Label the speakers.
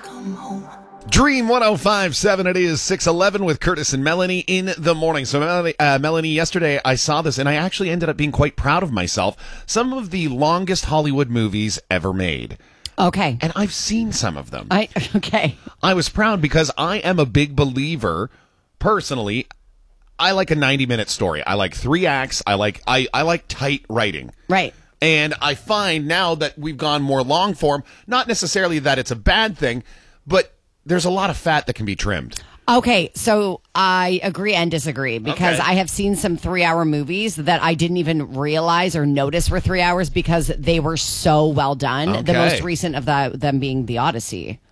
Speaker 1: Dream 105.7, it is 6:11 with Curtis and Melanie in the morning. So, Melanie, yesterday I saw this, and I actually ended up being quite proud of myself. Some of the longest Hollywood movies ever made.
Speaker 2: Okay.
Speaker 1: And I've seen some of them.
Speaker 2: Okay.
Speaker 1: I was proud because I am a big believer, personally. I like a 90-minute story. I like 3 acts. I like tight writing.
Speaker 2: Right.
Speaker 1: And I find now that we've gone more long form, not necessarily that it's a bad thing, but there's a lot of fat that can be trimmed.
Speaker 2: Okay, so I agree and disagree because I have seen some 3-hour movies that I didn't even realize or notice were 3 hours because they were so well done.
Speaker 1: Okay.
Speaker 2: The most recent of them being The Odyssey.